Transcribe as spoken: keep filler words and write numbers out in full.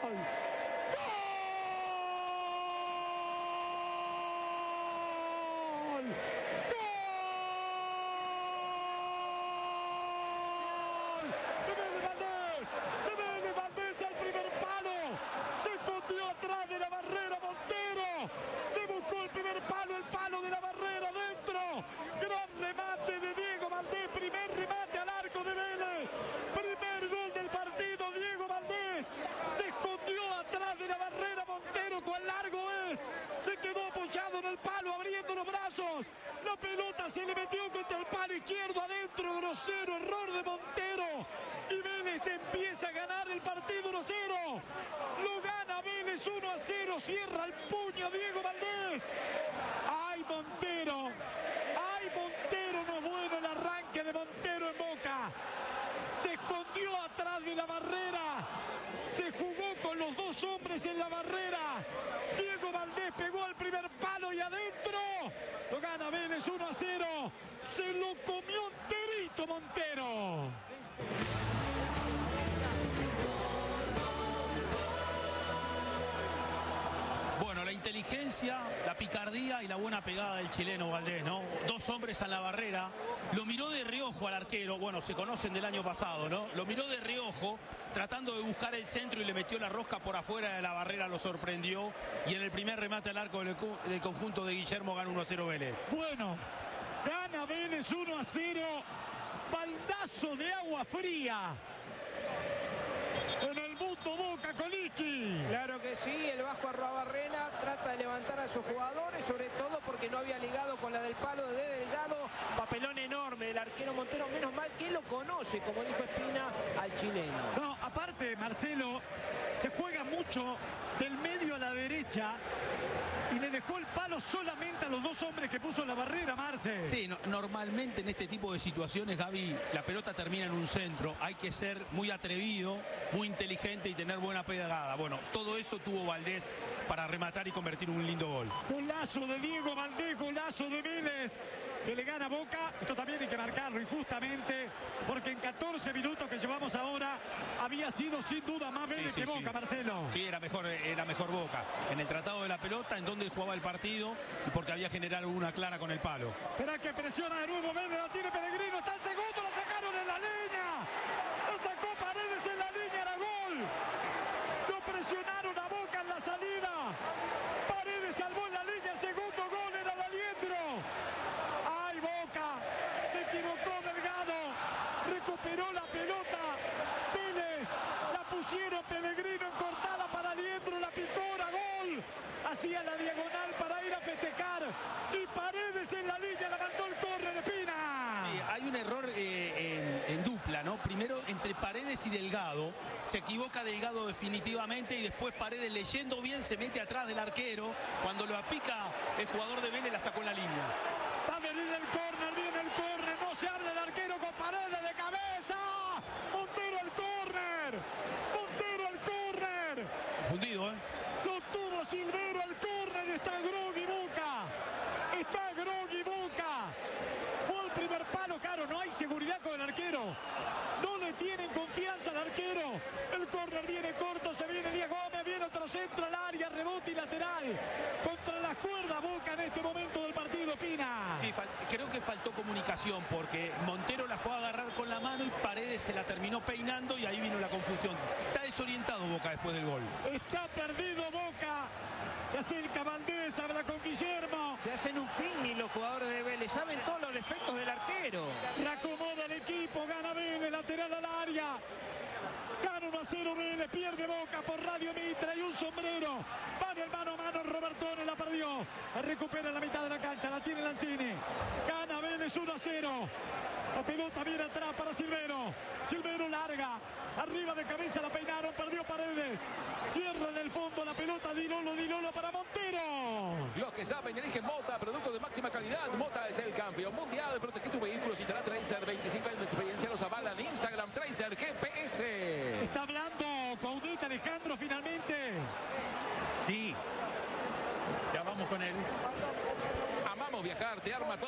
La pelota se le metió contra el palo izquierdo adentro, grosero error de Montero. Y Vélez empieza a ganar el partido uno a cero. Lo gana Vélez uno a cero. Cierra el puño Diego Valdés. ¡Ay, Montero! ¡Ay, Montero! No es bueno el arranque de Montero en Boca. Se escondió atrás de la barrera. Se jugó con los dos hombres en la barrera. Diego Valdés pegó al primer palo y adentro. Lo gana Vélez uno a cero. Se lo comió enterito Montero. Bueno, la inteligencia, la picardía y la buena pegada del chileno Valdés, ¿no? Dos hombres a la barrera. Lo miró de reojo al arquero. Bueno, se conocen del año pasado, ¿no? Lo miró de reojo, tratando de buscar el centro y le metió la rosca por afuera de la barrera. Lo sorprendió. Y en el primer remate al arco del, del conjunto de Guillermo gana uno a cero Vélez. Bueno, gana Vélez uno a cero. Baldazo de agua fría en el mundo Boca, Coliski. Claro que sí, el Vasco Arruabarrena trata de levantar a sus jugadores, sobre todo porque no había ligado con la del palo de Delgado. Papelón enorme del arquero Montero, menos mal que lo conoce, como dijo Espina, al chileno. No, aparte, Marcelo, se juega mucho del medio a la derecha y le dejó el palo solamente a los dos hombres que puso en la barrera, Marce. Sí, no, normalmente en este tipo de situaciones, Gaby, la pelota termina en un centro. Hay que ser muy atrevido, muy inteligente y tener buena pegada. Bueno, todo eso tuvo Valdés para rematar y convertir un lindo gol. Golazo de Diego Valdés, golazo de Vélez, que le gana Boca. Esto también hay que marcarlo injustamente, porque en catorce minutos que llevamos ahora había sido sin duda más Vélez sí, sí, que Boca, sí. Marcelo. Sí, era mejor, era mejor Boca. En el tratado de la pelota, en donde jugaba el partido y porque había generado una clara con el palo. Espera que presiona de nuevo Vélez, la tiene Pellegrino, está el segundo, la sacaron en la línea. Lo sacó Paredes en la línea, era gol. Lo presionaron a Boca en la salida. Paredes salvó en la línea, el segundo gol era de Aliendro. ¡Ay, Boca! Se equivocó Delgado. Recuperó la pelota. Vélez, la pusieron Pellegrino en cortada para Aliendro, la picó, era gol. Hacía la diagonal para ir a festejar. Y Paredes en la línea, levantó el córner de Pina. Sí, hay un error eh, en, en dupla, ¿no? Primero entre Paredes y Delgado. Se equivoca Delgado definitivamente y después Paredes, leyendo bien, se mete atrás del arquero. Cuando lo apica el jugador de Vélez, la sacó en la línea. Va a venir el córner, viene el córner. No se abre el arquero con Paredes de cabeza. Montero el córner. Montero el córner. Confundido, ¿eh? Lo tuvo Silvero al córner. Está groggy Boca. Está groggy Boca. Fue el primer palo, claro. No hay seguridad con el arquero. No le tienen confianza al arquero. El córner viene corto. Se viene Díaz Gómez. Viene otro centro al área. Rebote y lateral. Contra las cuerdas Boca en este momento del partido, Pina. Sí, creo que faltó comunicación porque Montero la fue a agarrar con la mano y Paredes se la terminó peinando y ahí vino la confusión. Está desorientado Boca después del gol. Está perdido Boca. Se acerca Valdés, habla con Guillermo. Se hacen un picnic los jugadores de Vélez, saben todos los defectos del arquero. Reacomoda el equipo, gana Vélez, lateral al área. Gana uno a cero Vélez, pierde Boca por Radio Mitra y un sombrero. Va en el mano a mano, Robertone la perdió. Recupera en la mitad de la cancha, la tiene Lanzini. Gana Vélez uno a cero. La pelota viene atrás para Silvero. Silvero larga. Arriba de cabeza la peinaron, perdió Paredes. Cierra en el fondo la pelota, Dilolo, Dilolo para Montero. Los que saben eligen Mota, producto de máxima calidad. Mota es el campeón mundial. Protege tu vehículo si te da Tracer. veinticinco años de experiencia los avalan. Instagram Tracer G P S. Está hablando Caudita Alejandro finalmente. Sí. Ya vamos con él. Amamos viajar, te arma todo.